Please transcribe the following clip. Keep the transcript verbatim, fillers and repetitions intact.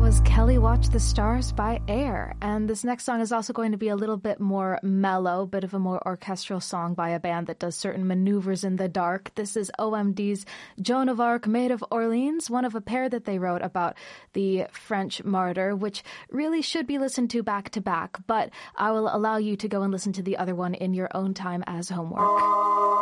Kelly Watch the Stars by Air. And this next song is also going to be a little bit more mellow, bit of a more orchestral song by a band that does certain maneuvers in the dark. This is O M D's Joan of Arc, Maid of Orleans, one of a pair that they wrote about the French martyr, which really should be listened to back to back, but I will allow you to go and listen to the other one in your own time as homework.